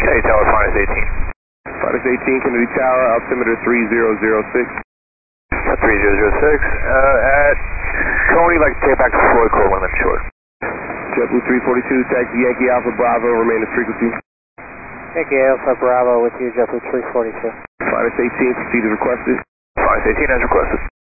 Kennedy Tower, Finest 18. Finest 18, Kennedy Tower, altimeter 3006. 3006. At Coney, like to take back to Floyd Coleman, then short. JetBlue 342, taxi Yankee Alpha Bravo, remain at frequency. Yankee Alpha Bravo with you, JetBlue 342. Finest 18, proceed as requested. Finest 18 as requested.